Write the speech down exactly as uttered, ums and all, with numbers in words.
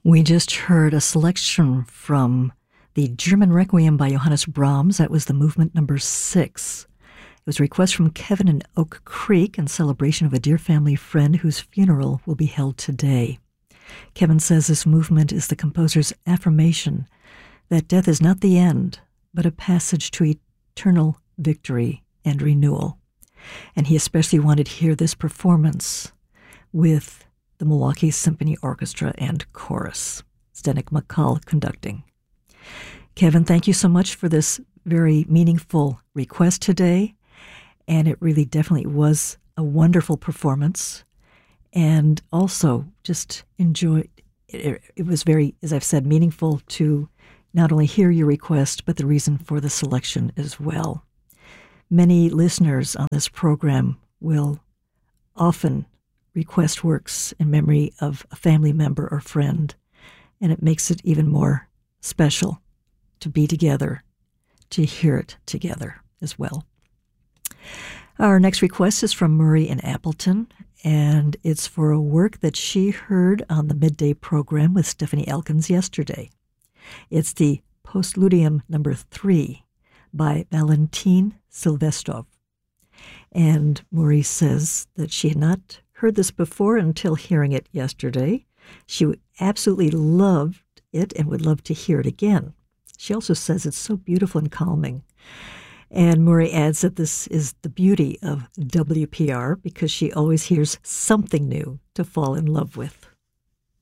We just heard a selection from the German Requiem by Johannes Brahms. That was the movement number six. It was a request from Kevin in Oak Creek in celebration of a dear family friend whose funeral will be held today. Kevin says this movement is the composer's affirmation that death is not the end, but a passage to eternal victory and renewal. And he especially wanted to hear this performance with the Milwaukee Symphony Orchestra and Chorus. Zdenek Makal conducting. Kevin, thank you so much for this very meaningful request today. And it really definitely was a wonderful performance. And also just enjoy, it, it was very, as I've said, meaningful to not only hear your request, but the reason for the selection as well. Many listeners on this program will often request works in memory of a family member or friend, and it makes it even more special to be together, to hear it together as well. Our next request is from Murray in Appleton, and it's for a work that she heard on the midday program with Stephanie Elkins yesterday. It's the Postludium number three by Valentin Silvestrov. And Murray says that she had not heard this before until hearing it yesterday. She absolutely loved it and would love to hear it again. She also says it's so beautiful and calming. And Murray adds that this is the beauty of W P R because she always hears something new to fall in love with.